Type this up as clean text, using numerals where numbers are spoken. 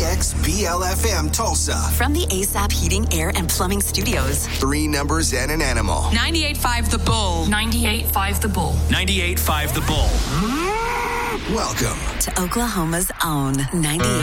KXBL-FM Tulsa. From the ASAP Heating, Air, and Plumbing Studios. 3 numbers and an animal. 98.5 The Bull. 98.5 The Bull. 98.5 The Bull. Welcome To Oklahoma's own 98.